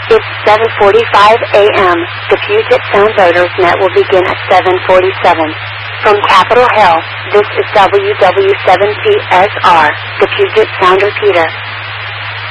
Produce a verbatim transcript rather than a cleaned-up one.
It's seven forty-five a m The Puget Sound Voters Net will begin at seven forty-seven. From Capitol Hill, this is W W seven T S R, the Puget Sound Repeater.